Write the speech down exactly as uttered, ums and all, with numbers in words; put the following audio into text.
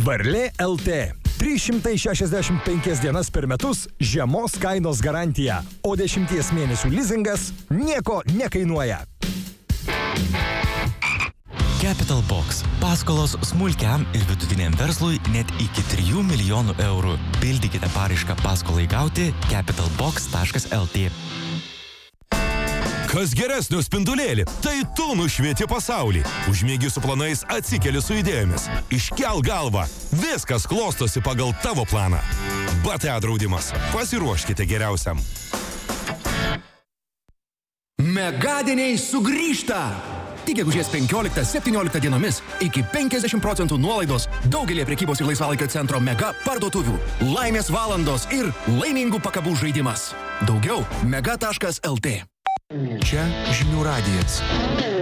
Varlė L T. trys šimtai šešiasdešimt penkias dienas per metus žemos kainos garantija, o dešimties mėnesių lizingas nieko nekainuoja. Capital Box. Paskolos smulkiam ir vidutiniam verslui net iki trijų milijonų eurų. Pildykite paraišką paskolai gauti capital box taškas l t. Kas geresnio spindulėlį, tai tu nušvieti pasaulį. Užmiegi su planais, atsikeli su idėjomis. Iškel galvą, viskas klostosi pagal tavo planą. B T A draudimas. Pasiruoškite geriausiam. Megadieniai sugrįžta! Tik gegužės penkioliktą septynioliktą dienomis iki penkiasdešimt procentų nuolaidos daugelį prekybos ir laisvalaikio centro Mega parduotuvių. Laimės valandos ir laimingų pakabų žaidimas. Daugiau mega taškas l t. Čia žinių radijas.